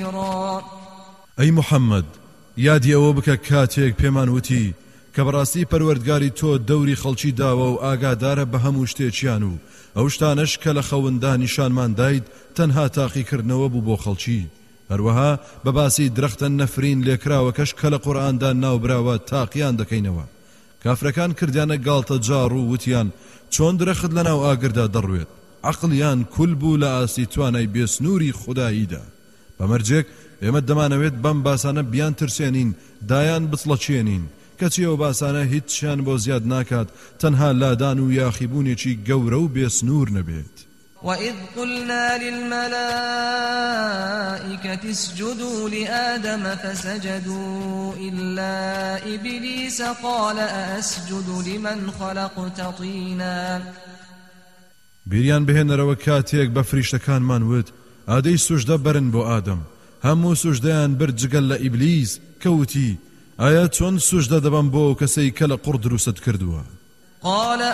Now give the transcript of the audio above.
كبيرا. أي محمد یادی ئەوە بکە کاتێک پێمان وتی کە بەڕاستی پەروەردگاری تۆ دەوری خەڵکی داوە و ئاگادارە بە هەموو شتێکیان و ئەو شتانەش کە لە خەوندا نیشانمان دایت تەنها تاقیکردنەوە بوو بۆ خەڵکی. هەروەها بە باسی درەختە نەفرین لێکراوەکەش کە لە قورئاندا ناوبراوە تاقییان دەکەینەوە. کافرەکان کردیانە گاڵتە جاڕ و وتیان چۆن درەخت لەناو ئاگردا دەڕوێت، عەقڵیان کول بوو لە ئاستی توانای بێسنووری خوداییدا. بەمەرجێک ئێمە دەمانەوێت بەم باسانە بیان ترسێنین دایان بچڵەچێنین کەچی ئەو باسانە هیچیان بۆ زیاد ناکات تەنها لادان و یاخیبوونێکی گەورە و بێسنوور نەبێت. وإذ قلنا للملائكة اسجدوا لآدم فسجدوا إلا إبليس قال أأسجد لمن خلقت طينا. بیریان بهێنەرەوە کاتێک بە فریشتەکانمان وت ئادەی سوژدە بەرن بۆ ئادەم، هەموو سوژدەیان برد جگەل لە ئیبلیس کەوتی ئایا چۆن سوژدە دەبم بۆ کەسەی کە لە قوڕ دروست کردووە؟ قال